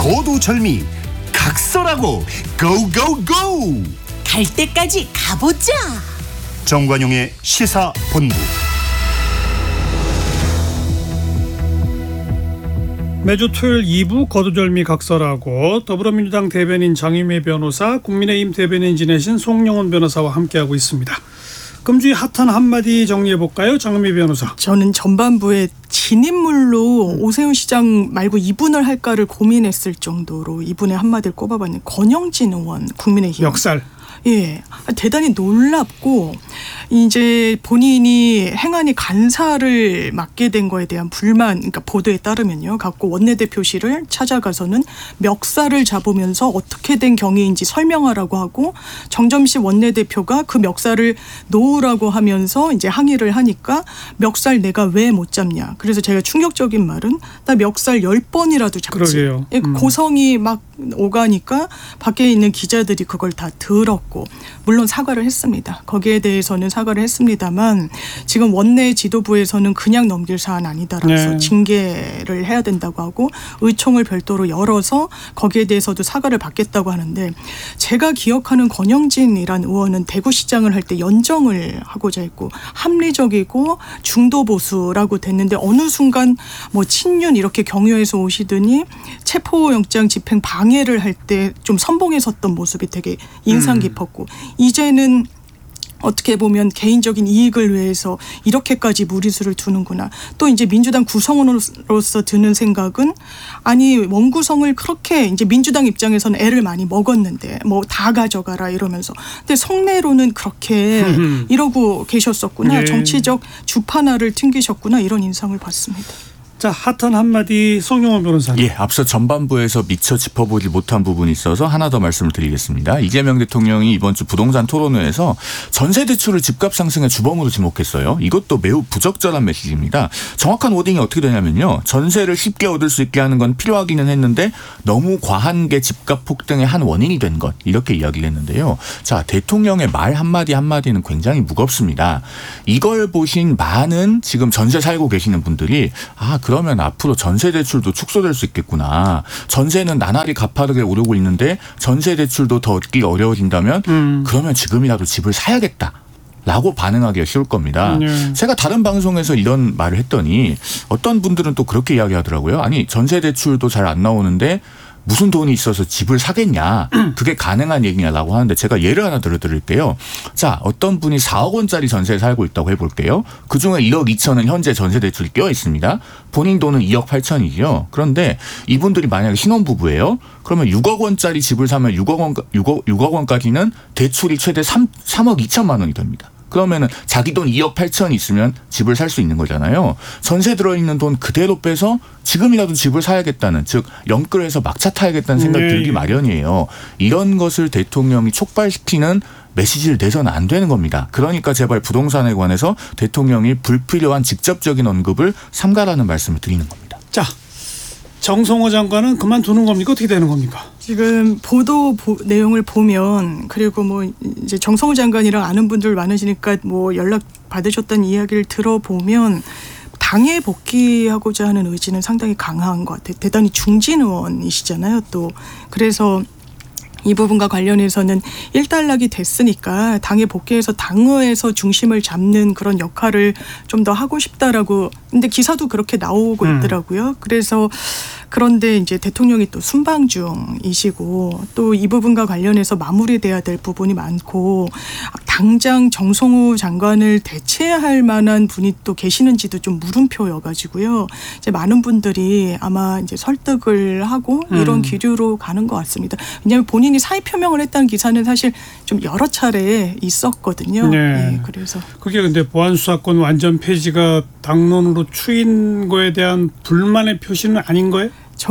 고두절미 각설하고 고고고! 갈 때까지 가보자. 정관용의 시사본부. 매주 토요일 2부 거두절미 각설하고 더불어민주당 대변인 장유미 변호사, 국민의힘 대변인 지내신 송영훈 변호사와 함께하고 있습니다. 금주의 핫한 한마디 정리해볼까요? 장유미 변호사. 저는 전반부에 진인물로 오세훈 시장 말고 이분을 할까를 고민했을 정도로 이분의 한마디를 꼽아봤는데, 권영진 의원 국민의힘. 역살. 예, 대단히 놀랍고, 이제 본인이 행안위 간사를 맡게 된 거에 대한 불만, 그러니까 보도에 따르면요, 갖고 원내대표실을 찾아가서는 멱살을 잡으면서 어떻게 된 경위인지 설명하라고 하고, 정점식 원내대표가 그 멱살을 놓으라고 하면서 이제 항의를 하니까 멱살 내가 왜 못 잡냐. 그래서 제가 충격적인 말은 나 멱살 10번이라도 잡지. 그러게요. 고성이 막 오가니까 밖에 있는 기자들이 그걸 다 들었고, 물론 사과를 했습니다. 거기에 대해서는 사과를 했습니다만 지금 원내 지도부에서는 그냥 넘길 사안 아니다라서 네. 징계를 해야 된다고 하고 의총을 별도로 열어서 거기에 대해서도 사과를 받겠다고 하는데, 제가 기억하는 권영진이란 의원은 대구시장을 할 때 연정을 하고자 했고 합리적이고 중도 보수라고 됐는데, 어느 순간 뭐 친윤 이렇게 경유해서 오시더니 체포영장 집행 방해를 할 때 좀 선봉에 섰던 모습이 되게 인상 깊었고, 이제는 어떻게 보면 개인적인 이익을 위해서 이렇게까지 무리수를 두는구나. 또 이제 민주당 구성원으로서 드는 생각은, 아니 원구성을 그렇게 이제 민주당 입장에서는 애를 많이 먹었는데 뭐 다 가져가라 이러면서, 근데 속내로는 그렇게 이러고 계셨었구나. 네. 정치적 주판화를 튕기셨구나, 이런 인상을 받습니다. 자, 핫한 한마디 송영훈 변호사님. 예, 앞서 전반부에서 미처 짚어보지 못한 부분이 있어서 하나 더 말씀을 드리겠습니다. 이재명 대통령이 이번 주 부동산 토론회에서 전세 대출을 집값 상승의 주범으로 지목했어요. 이것도 매우 부적절한 메시지입니다. 정확한 워딩이 어떻게 되냐면요, 전세를 쉽게 얻을 수 있게 하는 건 필요하기는 했는데 너무 과한 게 집값 폭등의 한 원인이 된 것, 이렇게 이야기를 했는데요. 자, 대통령의 말 한마디 한마디는 굉장히 무겁습니다. 이걸 보신 많은 지금 전세 살고 계시는 분들이, 그러면 앞으로 전세 대출도 축소될 수 있겠구나. 전세는 나날이 가파르게 오르고 있는데 전세 대출도 더 얻기 어려워진다면 그러면 지금이라도 집을 사야겠다 라고 반응하기가 쉬울 겁니다. 제가 다른 방송에서 이런 말을 했더니 어떤 분들은 또 그렇게 이야기하더라고요. 아니, 전세 대출도 잘 안 나오는데 무슨 돈이 있어서 집을 사겠냐, 그게 가능한 얘기냐라고 하는데, 제가 예를 하나 들어드릴게요. 자, 어떤 분이 4억 원짜리 전세에 살고 있다고 해볼게요. 그중에 1억 2천은 현재 전세 대출이 껴 있습니다. 본인 돈은 2억 8천이죠. 그런데 이분들이 만약에 신혼부부예요. 그러면 6억 원짜리 집을 사면 6억 원까지는 대출이 최대 3억 2천만 원이 됩니다. 그러면은 자기 돈 2억 8천이 있으면 집을 살 수 있는 거잖아요. 전세 들어있는 돈 그대로 빼서 지금이라도 집을 사야겠다는, 즉 영끌에서 막차 타야겠다는 생각이 들기 마련이에요. 이런 것을 대통령이 촉발시키는 메시지를 내서는 안 되는 겁니다. 그러니까 제발 부동산에 관해서 대통령이 불필요한 직접적인 언급을 삼가라는 말씀을 드리는 겁니다. 자, 정성호 장관은 그만두는 겁니까? 어떻게 되는 겁니까? 지금 보도 내용을 보면, 그리고 뭐 이제 정성호 장관이랑 아는 분들 많으시니까 뭐 연락 받으셨다는 이야기를 들어보면 당에 복귀하고자 하는 의지는 상당히 강한 것 같아요. 대단히 중진 의원이시잖아요, 또. 그래서 이 부분과 관련해서는 일단락이 됐으니까 당에 복귀해서 당의에서 중심을 잡는 그런 역할을 좀 더 하고 싶다라고, 근데 기사도 그렇게 나오고 있더라고요. 그래서 그런데 이제 대통령이 또 순방 중이시고 또 이 부분과 관련해서 마무리돼야 될 부분이 많고, 당장 정성호 장관을 대체할 만한 분이 또 계시는지도 좀 물음표여가지고요. 이제 많은 분들이 아마 이제 설득을 하고 이런 기류로 가는 것 같습니다. 왜냐하면 본인이 사의 표명을 했다는 기사는 사실 좀 여러 차례 있었거든요. 네. 네, 그래서 그게 근데 보안수사권 완전 폐지가 당론으로 추인 거에 대한 불만의 표시는 아닌 거예요?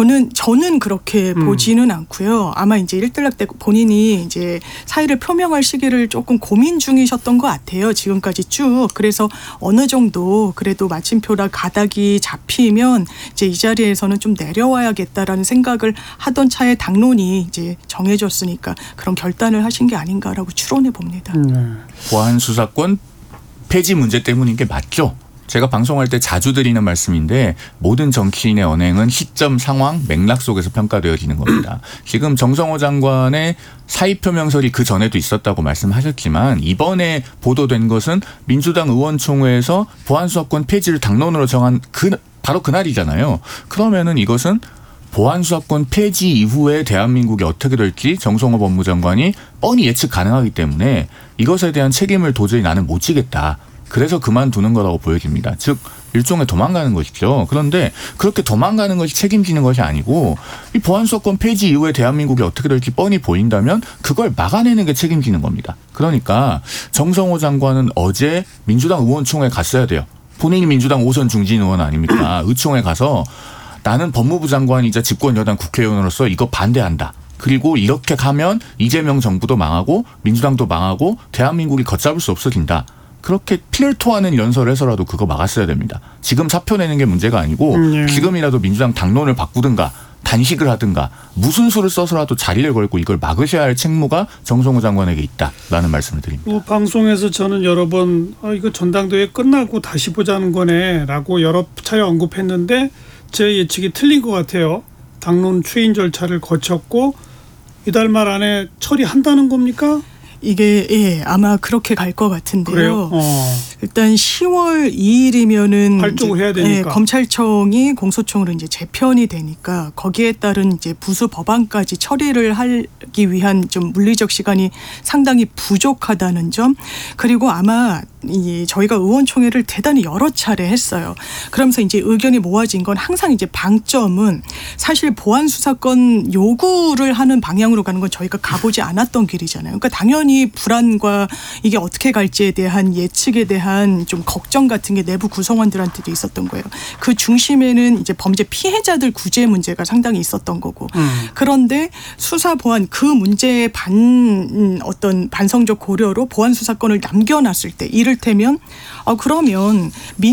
저는 그렇게 보지는 않고요. 아마 이제 일단락 때 본인이 이제 사의를 표명할 시기를 조금 고민 중이셨던 것 같아요. 지금까지 쭉. 그래서 어느 정도 그래도 마침표라 가닥이 잡히면 이제 이 자리에서는 좀 내려와야겠다라는 생각을 하던 차에 당론이 이제 정해졌으니까 그런 결단을 하신 게 아닌가라고 추론해 봅니다. 보안 수사권 폐지 문제 때문인 게 맞죠? 제가 방송할 때 자주 드리는 말씀인데 모든 정치인의 언행은 시점, 상황, 맥락 속에서 평가되어지는 겁니다. 지금 정성호 장관의 사의표명설이 그 전에도 있었다고 말씀하셨지만 이번에 보도된 것은 민주당 의원총회에서 보안수사권 폐지를 당론으로 정한 바로 그날이잖아요. 그러면은 이것은 보안수사권 폐지 이후에 대한민국이 어떻게 될지 정성호 법무장관이 뻔히 예측 가능하기 때문에 이것에 대한 책임을 도저히 나는 못 지겠다. 그래서 그만두는 거라고 보여집니다. 즉 일종의 도망가는 것이죠. 그런데 그렇게 도망가는 것이 책임지는 것이 아니고 이 보안수사권 폐지 이후에 대한민국이 어떻게 될지 뻔히 보인다면 그걸 막아내는 게 책임지는 겁니다. 그러니까 정성호 장관은 어제 민주당 의원총회 갔어야 돼요. 본인이 민주당 5선 중진 의원 아닙니까? 의총에 가서 나는 법무부 장관이자 집권 여당 국회의원으로서 이거 반대한다. 그리고 이렇게 가면 이재명 정부도 망하고 민주당도 망하고 대한민국이 걷잡을 수 없어진다. 그렇게 피를 토하는 연설을 해서라도 그거 막았어야 됩니다. 지금 사표 내는 게 문제가 아니고 지금이라도 민주당 당론을 바꾸든가 단식을 하든가 무슨 수를 써서라도 자리를 걸고 이걸 막으셔야 할 책무가 정성호 장관에게 있다라는 말씀을 드립니다. 방송에서 저는 여러 번 이거 전당대회 끝나고 다시 보자는 거네 라고 여러 차례 언급했는데 제 예측이 틀린 것 같아요. 당론 추인 절차를 거쳤고 이달 말 안에 처리한다는 겁니까? 이게 아마 그렇게 갈 것 같은데요. 그래요? 일단 10월 2일이면은 발족을 해야 되니까. 검찰청이 공소청으로 이제 재편이 되니까 거기에 따른 이제 부수 법안까지 처리를 하기 위한 좀 물리적 시간이 상당히 부족하다는 점, 그리고 아마 저희가 의원총회를 대단히 여러 차례 했어요. 그러면서 이제 의견이 모아진 건 항상 이제 방점은 사실 보안 수사권 요구를 하는 방향으로 가는 건 저희가 가보지 않았던 길이잖아요. 그러니까 당연히 불안과 이게 어떻게 갈지에 대한 예측에 대한 좀 걱정 같은 게 내부 구성원들한테도 있었던 거예요. 그 중심에는 이제 범죄 피해자들 구제 문제가 상당히 있었던 거고. 그런데 수사 보안 그 문제의 어떤 반성적 고려로 보안 수사권을 남겨놨을 때 이를테면 그러면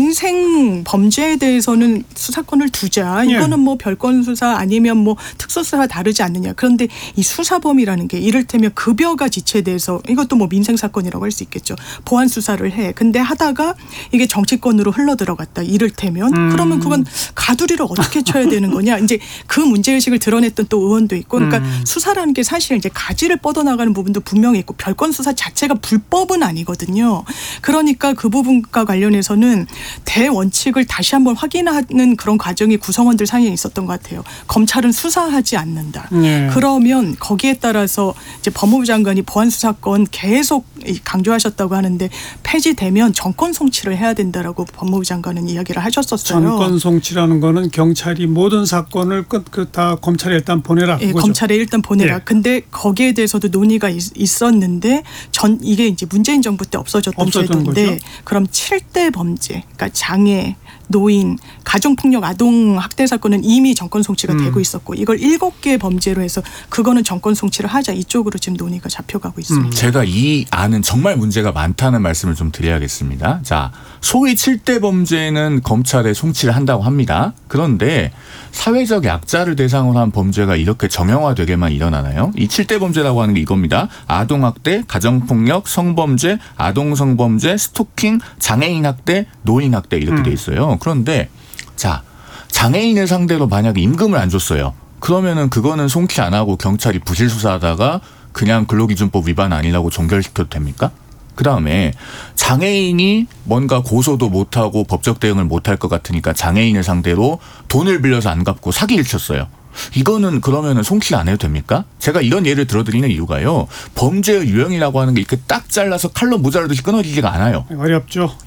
민생 범죄에 대해서는 수사권을 두자. 이거는 뭐 별건 수사 아니면 뭐 특수수사 다르지 않느냐. 그런데 이 수사범이라는 게 이를테면 급여가 지체돼서 이것도 뭐 민생 사건이라고 할 수 있겠죠. 보안 수사를 해. 근데 하다가 이게 정치권으로 흘러 들어갔다. 이를테면 그러면 그건 가두리를 어떻게 쳐야 되는 거냐. 이제 그 문제의식을 드러냈던 또 의원도 있고. 그러니까 수사라는 게 사실 이제 가지를 뻗어나가는 부분도 분명히 있고 별건 수사 자체가 불법은 아니거든요. 그러니까 그 부분과 관련해서는 대원칙을 다시 한번 확인하는 그런 과정이 구성원들 사이에 있었던 것 같아요. 검찰은 수사하지 않는다. 그러면 거기에 따라서 이제 법무부 장관이 보안 수사권 계속 강조하셨다고 하는데 폐지되면 정권 송치를 해야 된다라고 법무부 장관은 이야기를 하셨었어요. 정권 송치라는 거는 경찰이 모든 사건을 다 검찰에 일단 보내라. 예, 검찰에 일단 보내라. 근데 거기에 대해서도 논의가 있었는데 이게 이제 문재인 정부 때 없어졌던 제도인데 거죠? 그럼 7대 범죄, 그러니까 장애, 노인, 가정폭력, 아동학대 사건은 이미 정권 송치가 되고 있었고 이걸 7개 범죄로 해서 그거는 정권 송치를 하자 이쪽으로 지금 논의가 잡혀가고 있습니다. 제가 이 안은 정말 문제가 많다는 말씀을 좀 드려야겠습니다. 자, 소위 7대 범죄는 검찰에 송치를 한다고 합니다. 그런데 사회적 약자를 대상으로 한 범죄가 이렇게 정형화되게만 일어나나요? 이 7대 범죄라고 하는 게 이겁니다. 아동학대, 가정폭력, 성범죄, 아동성범죄, 스토킹, 장애인학대, 노인학대 이렇게 돼 있어요. 그런데 자, 장애인을 상대로 만약에 임금을 안 줬어요. 그러면은 그거는 송치 안 하고 경찰이 부실 수사하다가 그냥 근로기준법 위반 아니라고 종결시켜도 됩니까? 그다음에 장애인이 뭔가 고소도 못하고 법적 대응을 못할 것 같으니까 장애인을 상대로 돈을 빌려서 안 갚고 사기를 쳤어요. 이거는 그러면은 송치 안 해도 됩니까? 제가 이런 예를 들어드리는 이유가요. 범죄의 유형이라고 하는 게 이렇게 딱 잘라서 칼로 모자르듯이 끊어지지가 않아요. 어렵죠.